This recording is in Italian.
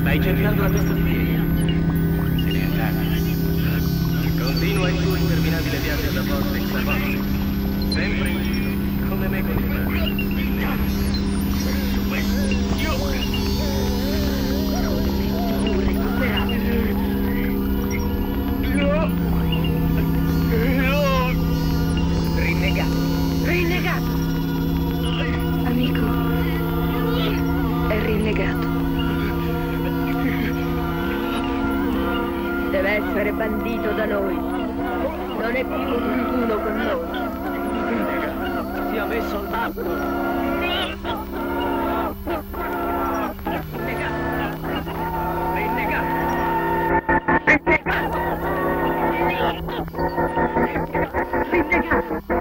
Stai cercando la testa di piedi. Se ne andate. Continua il tuo interminabile viaggio da vortex a vortex. Sempre in giro, come me con il mare. Rinnegato! Amico, è rinnegato. Deve essere bandito da noi. Non è più opportuno con noi. Si è messo al tappo. Rinnegato! Rinnegato!